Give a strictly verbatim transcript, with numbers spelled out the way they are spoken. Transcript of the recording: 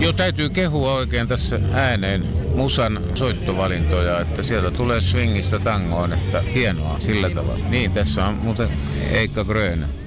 Joo, täytyy kehua oikein tässä ääneen musan soittovalintoja, että sieltä tulee swingistä tangoon, että hienoa sillä tavalla. Niin, tässä on muuten Eikka Grön.